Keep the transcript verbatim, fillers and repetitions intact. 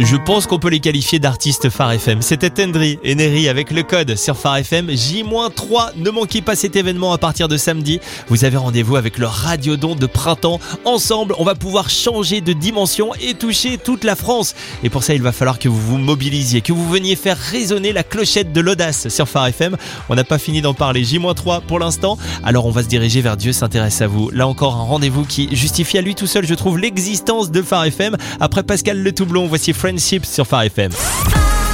Je pense qu'on peut les qualifier d'artistes Phare F M. C'était Tendry et Neri avec le code sur Phare F M. J trois. Ne manquez pas cet événement à partir de samedi. Vous avez rendez-vous avec le Radiodon de printemps. Ensemble, on va pouvoir changer de dimension et toucher toute la France. Et pour ça, il va falloir que vous vous mobilisiez, que vous veniez faire résonner la clochette de l'audace sur Phare F M. On n'a pas fini d'en parler. J trois pour l'instant. Alors on va se diriger vers Dieu s'intéresse à vous. Là encore, un rendez-vous qui justifie à lui tout seul, je trouve, l'existence de Phare F M. Après Pascal Le Toublon, voici Friendship sur Phare F M.